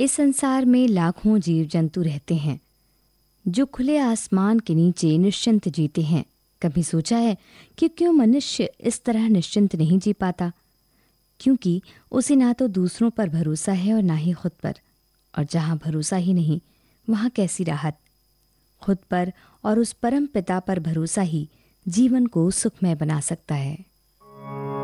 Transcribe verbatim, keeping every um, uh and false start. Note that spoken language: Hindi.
इस संसार में लाखों जीव जंतु रहते हैं जो खुले आसमान के नीचे निश्चिंत जीते हैं। कभी सोचा है कि क्यों मनुष्य इस तरह निश्चिंत नहीं जी पाता? क्योंकि उसे ना तो दूसरों पर भरोसा है और ना ही खुद पर। और जहाँ भरोसा ही नहीं, वहाँ कैसी राहत? खुद पर और उस परम पिता पर भरोसा ही जीवन को सुखमय बना सकता है।